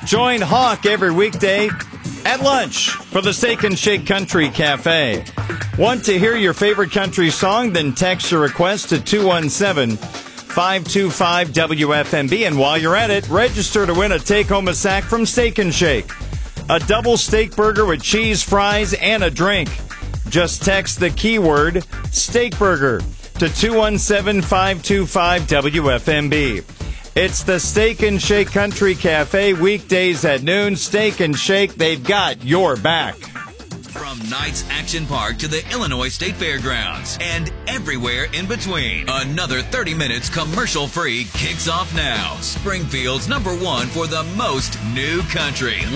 Join Hawk every weekday at lunch for the Steak and Shake Country Cafe. Want to hear your favorite country song? Then text your request to 217-525-WFMB. And while you're at it, register to win a take-home a sack from Steak and Shake. A double steak burger with cheese, fries, and a drink. Just text the keyword steak burger to 217-525-WFMB. It's the Steak and Shake Country Cafe, weekdays at noon. Steak and Shake, they've got your back. From Knights Action Park to the Illinois State Fairgrounds and everywhere in between, another 30 minutes commercial-free kicks off now. Springfield's #1 for the most new country.